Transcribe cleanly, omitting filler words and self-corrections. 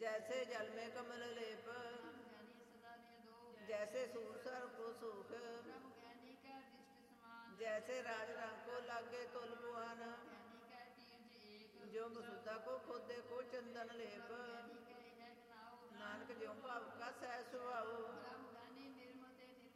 जैसे जल में कमल लेप, जैसे सूरसर को सूख, जैसे राज रंग को लागे तुल पुआन, जो मसुदा को खोदे को चंदन लेप, नानक ज्यों भाव का सह सुभाओ।